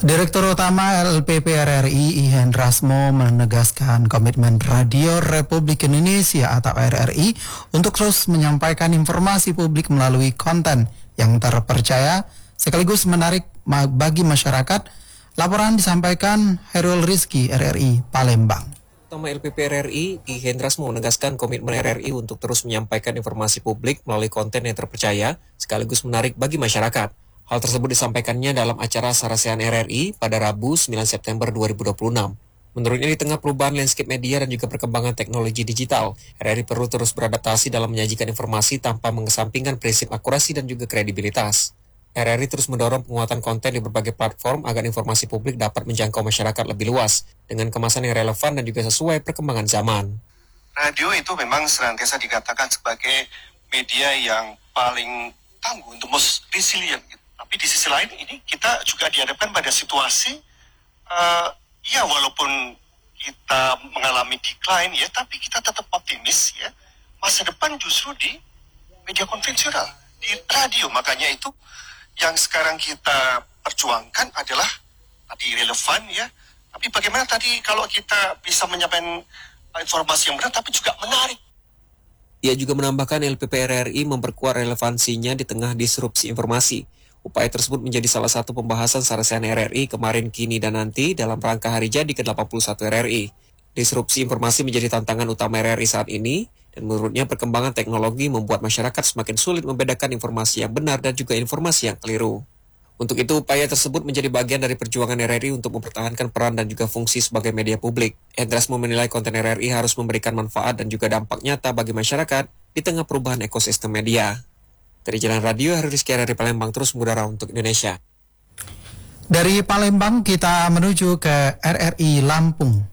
Direktur Utama LPP RRI Hendrasmo menegaskan komitmen Radio Republik Indonesia atau RRI untuk terus menyampaikan informasi publik melalui konten yang terpercaya sekaligus menarik bagi masyarakat. Laporan disampaikan Herul Rizky RRI Palembang. Utama LPP RRI Hendrasmo menegaskan komitmen RRI untuk terus menyampaikan informasi publik melalui konten yang terpercaya sekaligus menarik bagi masyarakat. Hal tersebut disampaikannya dalam acara Sarasehan RRI pada Rabu 9 September 2026. Menurutnya di tengah perubahan landscape media dan juga perkembangan teknologi digital, RRI perlu terus beradaptasi dalam menyajikan informasi tanpa mengesampingkan prinsip akurasi dan juga kredibilitas. RRI terus mendorong penguatan konten di berbagai platform agar informasi publik dapat menjangkau masyarakat lebih luas dengan kemasan yang relevan dan juga sesuai perkembangan zaman. Radio itu memang senantiasa dikatakan sebagai media yang paling tangguh untuk most resilient. Tapi di sisi lain ini kita juga dihadapkan pada situasi walaupun kita mengalami decline ya, tapi kita tetap optimis ya. Masa depan justru di media konvensional, di radio. Makanya itu yang sekarang kita perjuangkan adalah tadi relevan ya. Tapi bagaimana tadi kalau kita bisa menyampaikan informasi yang benar tapi juga menarik. Ia juga menambahkan LPP RRI memperkuat relevansinya di tengah disrupsi informasi. Upaya tersebut menjadi salah satu pembahasan Sarasehan RRI kemarin, kini, dan nanti dalam rangka hari jadi ke-81 RRI. Disrupsi informasi menjadi tantangan utama RRI saat ini, dan menurutnya perkembangan teknologi membuat masyarakat semakin sulit membedakan informasi yang benar dan juga informasi yang keliru. Untuk itu, upaya tersebut menjadi bagian dari perjuangan RRI untuk mempertahankan peran dan juga fungsi sebagai media publik. Hendrasmo menilai konten RRI harus memberikan manfaat dan juga dampak nyata bagi masyarakat di tengah perubahan ekosistem media. Dari Jalan Radio, Herul Rizky RRI Palembang terus mengudara untuk Indonesia. Dari Palembang kita menuju ke RRI Lampung.